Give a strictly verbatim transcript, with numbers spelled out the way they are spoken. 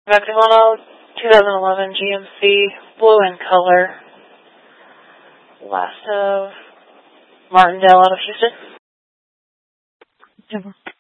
Vectimano, twenty eleven G M C, blue in color. Last of Martindale out of Houston. Denver.